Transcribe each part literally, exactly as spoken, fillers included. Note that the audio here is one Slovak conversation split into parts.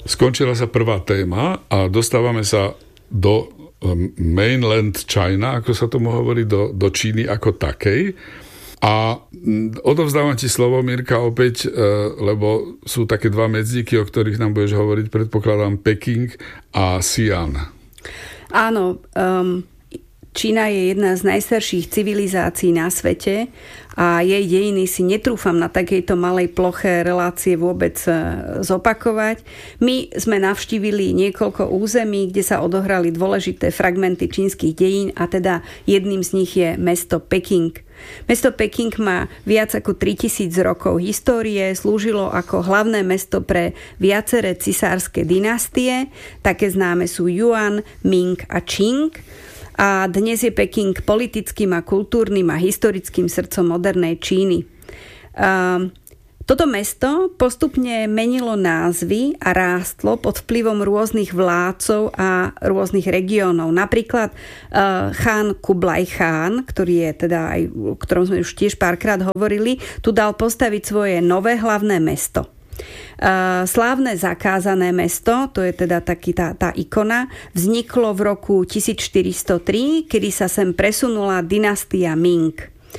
Skončila sa prvá téma a dostávame sa do mainland China, ako sa tomu hovorí, do, do Číny ako takej. A odovzdávam ti slovo, Mirka, opäť, lebo sú také dva medzníky, o ktorých nám budeš hovoriť, predpokladám, Peking a Xi'an. Áno, um, Čína je jedna z najstarších civilizácií na svete a jej dejiny si netrúfam na takejto malej ploche relácie vôbec zopakovať. My sme navštívili niekoľko území, kde sa odohrali dôležité fragmenty čínskych dejín a teda jedným z nich je mesto Peking. Mesto Peking má viac ako tritisíc rokov histórie, slúžilo ako hlavné mesto pre viaceré cisárske dynastie, také známe sú Yuan, Ming a Qing. A dnes je Peking politickým a kultúrnym a historickým srdcom modernej Číny. Toto mesto postupne menilo názvy a rástlo pod vplyvom rôznych vládcov a rôznych regiónov. Napríklad chán Kublaj Chán, ktorý je teda aj, o ktorom sme už tiež párkrát hovorili, tu dal postaviť svoje nové hlavné mesto. Slávne zakázané mesto, to je teda taký tá, tá ikona, vzniklo v roku tisícštyristotri, kedy sa sem presunula dynastia Ming.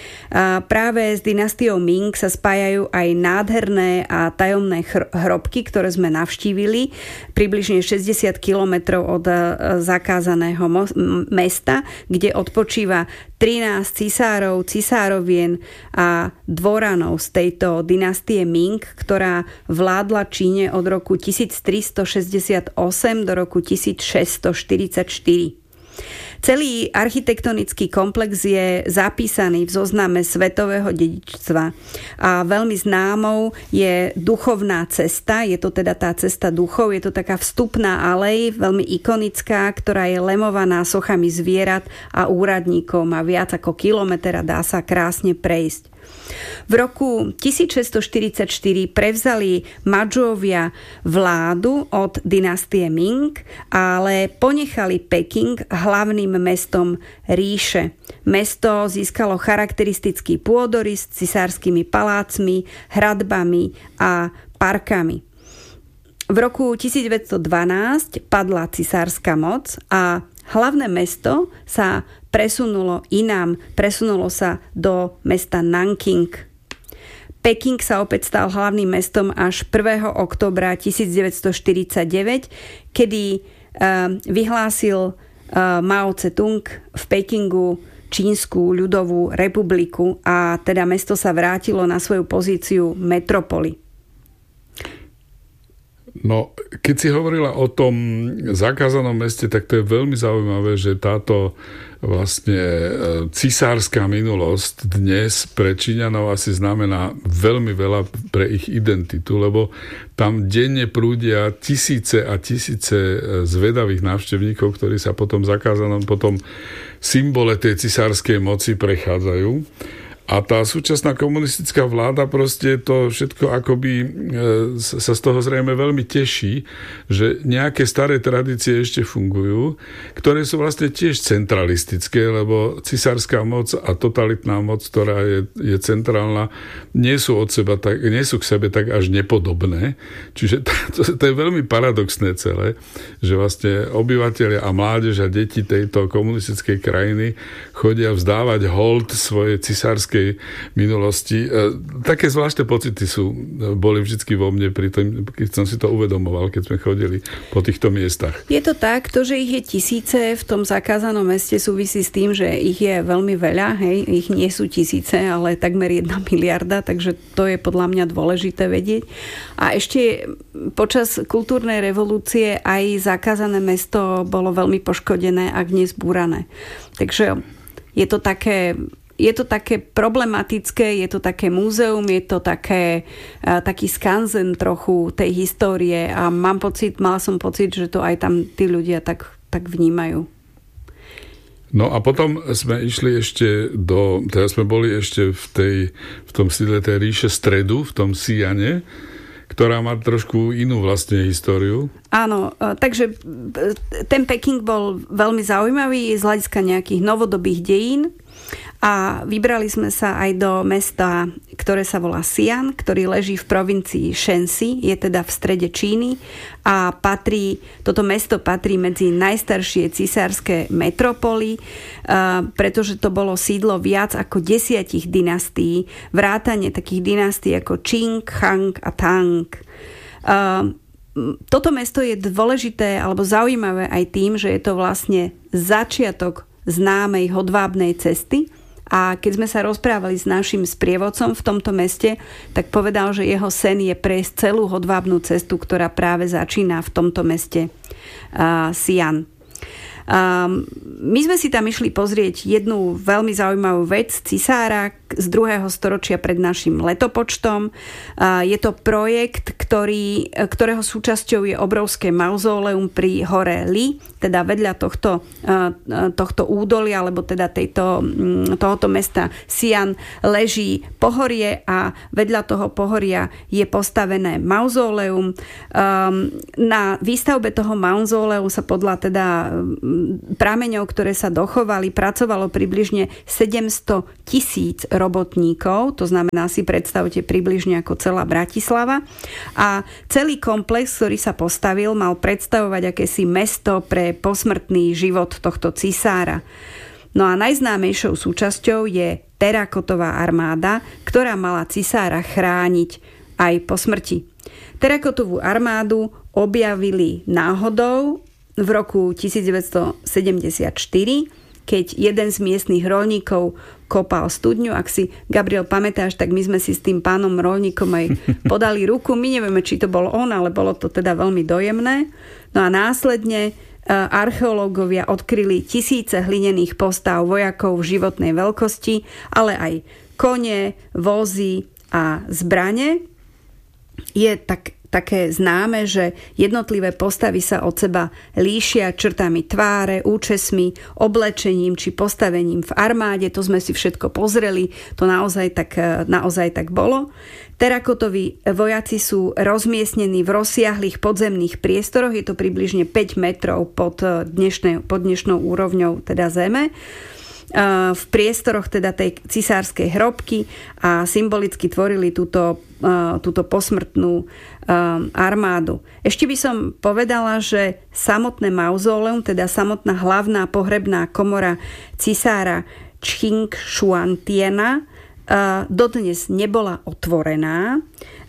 Práve s dynastiou Ming sa spájajú aj nádherné a tajomné hrobky, ktoré sme navštívili, približne šesťdesiat kilometrov od zakázaného mesta, kde odpočíva trinásť cisárov, cisárovien a dvoranov z tejto dynastie Ming, ktorá vládla Číne od roku tisíctristošesťdesiatosem do roku tisícšesťstoštyridsaťštyri. Celý architektonický komplex je zapísaný v zozname svetového dedičstva a veľmi známou je duchovná cesta, je to teda tá cesta duchov, je to taká vstupná alej, veľmi ikonická, ktorá je lemovaná sochami zvierat a úradníkov, má viac ako kilometr a dá sa krásne prejsť. V roku tisícšesťstoštyridsaťštyri prevzali Madžuovia vládu od dynastie Ming, ale ponechali Peking hlavným mestom ríše. Mesto získalo charakteristický pôdorys s cisárskymi palácmi, hradbami a parkami. V roku tisícdeväťstodvanásť padla cisárska moc a hlavné mesto sa presunulo inám, presunulo sa do mesta Nanking. Peking sa opäť stal hlavným mestom až prvého októbra tisícdeväťstoštyridsaťdeväť, kedy uh, vyhlásil uh, Mao Tse-tung v Pekingu Čínsku ľudovú republiku a teda mesto sa vrátilo na svoju pozíciu metropoly. No, keď si hovorila o tom zakázanom meste, tak to je veľmi zaujímavé, že táto vlastne cisárska minulosť dnes pre Číňanov asi znamená veľmi veľa pre ich identitu, lebo tam denne prúdia tisíce a tisíce zvedavých návštevníkov, ktorí sa potom zakázanom, potom symbole tej cisárskej moci prechádzajú. A tá súčasná komunistická vláda proste to všetko akoby sa z toho zrejme veľmi teší, že nejaké staré tradície ešte fungujú, ktoré sú vlastne tiež centralistické, lebo cisárska moc a totalitná moc, ktorá je, je centrálna, nie sú od seba tak, nie sú k sebe tak až nepodobné. Čiže to, to je veľmi paradoxné celé, že vlastne obyvatelia a mládež a deti tejto komunistickej krajiny chodia vzdávať hold svojej cisárskej minulosti. Také zvláštne pocity sú, boli vždycky vo mne, pri tom, keď som si to uvedomoval, keď sme chodili po týchto miestach. Je to tak, to, že ich je tisíce v tom zakázanom meste súvisí s tým, že ich je veľmi veľa, hej, ich nie sú tisíce, ale takmer jedna miliarda, takže to je podľa mňa dôležité vedieť. A ešte počas kultúrnej revolúcie aj zakázané mesto bolo veľmi poškodené, ak nie zbúrané. Takže je to také Je to také problematické, je to také múzeum, je to také, taký skanzen trochu tej histórie a mám pocit, mala som pocit, že to aj tam tí ľudia tak, tak vnímajú. No a potom sme išli ešte do, teda sme boli ešte v, tej, v tom sídle tej ríše stredu, v tom Xi'ane, ktorá má trošku inú vlastne históriu. Áno, takže ten Peking bol veľmi zaujímavý z hľadiska nejakých novodobých dejín A vybrali sme sa aj do mesta, ktoré sa volá Xi'an, ktorý leží v provincii Shenxi, je teda v strede Číny a patrí, toto mesto patrí medzi najstaršie cisárske metropoly, pretože to bolo sídlo viac ako desiatich dynastií, vrátane takých dynastií ako Qing, Han a Tang. Toto mesto je dôležité alebo zaujímavé aj tým, že je to vlastne začiatok známej hodvábnej cesty. A keď sme sa rozprávali s našim sprievodcom v tomto meste, tak povedal, že jeho sen je prejsť celú hodvábnu cestu, ktorá práve začína v tomto meste uh, Xi'an. Um, my sme si tam išli pozrieť jednu veľmi zaujímavú vec cisára z druhého storočia pred našim letopočtom. Uh, je to projekt, ktorý, ktorého súčasťou je obrovské mauzóleum pri hore Li, teda vedľa tohto, uh, tohto údolia, alebo teda tejto, um, tohoto mesta Xi'an leží pohorie a vedľa toho pohoria je postavené mauzóleum. Um, na výstavbe toho mauzóleu sa podľa teda prameňov, ktoré sa dochovali, pracovalo približne sedemsto tisíc robotníkov, to znamená, si predstavte približne ako celá Bratislava. A celý komplex, ktorý sa postavil, mal predstavovať akési mesto pre posmrtný život tohto cisára. No a najznámejšou súčasťou je terakotová armáda, ktorá mala cisára chrániť aj po smrti. Terakotovú armádu objavili náhodou v roku devätnásťsedemdesiatštyri, keď jeden z miestnych roľníkov kopal studňu. Ak si, Gabriel, pamätáš, tak my sme si s tým pánom roľníkom aj podali ruku. My nevieme, či to bol on, ale bolo to teda veľmi dojemné. No a následne archeológovia odkryli tisíce hlinených postáv vojakov v životnej veľkosti, ale aj kone, vozy a zbrane. Je tak také známe, že jednotlivé postavy sa od seba líšia črtami tváre, účesmi, oblečením či postavením v armáde. To sme si všetko pozreli, to naozaj tak, naozaj tak bolo. Terakotoví vojaci sú rozmiestnení v rozsiahlých podzemných priestoroch, je to približne päť metrov pod, dnešnej, pod dnešnou úrovňou teda zeme, v priestoroch teda tej cisárskej hrobky a symbolicky tvorili túto, túto posmrtnú armádu. Ešte by som povedala, že samotné mauzóleum, teda samotná hlavná pohrebná komora cisára Qing Shuangtiana dodnes nebola otvorená,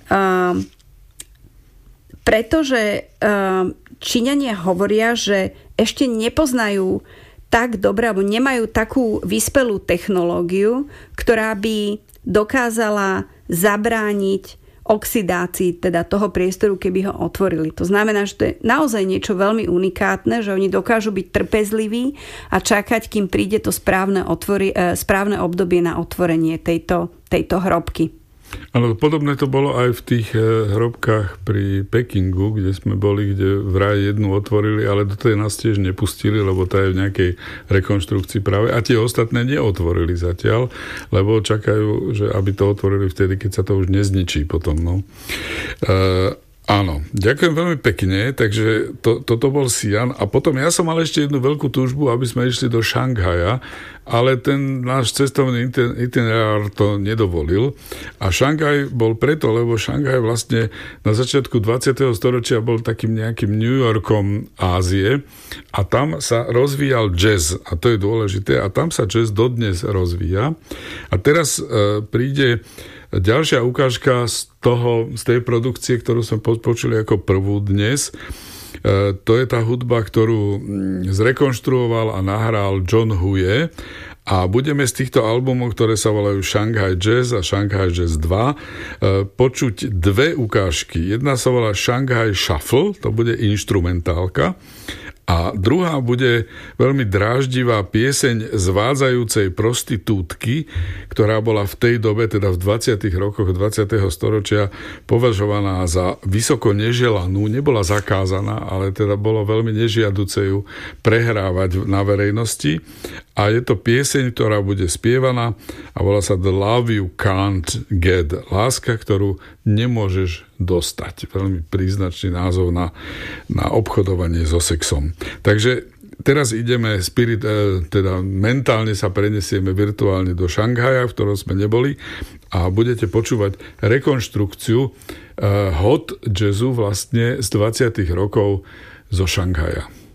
pretože Číňania hovoria, že ešte nepoznajú tak dobre, alebo nemajú takú vyspelú technológiu, ktorá by dokázala zabrániť oxidácii teda toho priestoru, keby ho otvorili. To znamená, že to je naozaj niečo veľmi unikátne, že oni dokážu byť trpezliví a čakať, kým príde to správne, otvori, správne obdobie na otvorenie tejto, tejto hrobky. Ale podobné to bolo aj v tých hrobkách pri Pekingu, kde sme boli, kde vraj jednu otvorili, ale do tej nás tiež nepustili, lebo tá je v nejakej rekonštrukcii práve. A tie ostatné neotvorili zatiaľ, lebo čakajú, že aby to otvorili vtedy, keď sa to už nezničí potom. No. E- Áno, ďakujem veľmi pekne, takže to, toto bol Xi'an a potom ja som mal ešte jednu veľkú túžbu, aby sme išli do Šanghaja, ale ten náš cestovný itinerár to nedovolil a Šanghaj bol preto, lebo Šanghaj vlastne na začiatku dvadsiateho storočia bol takým nejakým New Yorkom Ázie a tam sa rozvíjal jazz a to je dôležité a tam sa jazz dodnes rozvíja a teraz e, príde ďalšia ukážka z toho, z tej produkcie, ktorú sme počuli ako prvú dnes. E, to je tá hudba, ktorú zrekonštruoval a nahral John Huye a budeme z týchto albumov, ktoré sa volajú Shanghai Jazz a Shanghai Jazz dva, e, počuť dve ukážky. Jedna sa volá Shanghai Shuffle, to bude inštrumentálka, a druhá bude veľmi dráždivá pieseň zvádzajúcej prostitútky, ktorá bola v tej dobe, teda v dvadsiatych rokoch dvadsiateho storočia, považovaná za vysoko neželanú. Nebola zakázaná, ale teda bolo veľmi nežiaduce ju prehrávať na verejnosti. A je to pieseň, ktorá bude spievaná a volá sa The Love You Can't Get. Láska, ktorú nemôžeš dostať. Veľmi príznačný názov na, na obchodovanie so sexom. Takže teraz ideme spirit, teda mentálne sa prenesieme virtuálne do Šanghaja, v ktorom sme neboli, a budete počúvať rekonštrukciu hot jazzu vlastne z dvadsiatych rokov zo Šanghaja.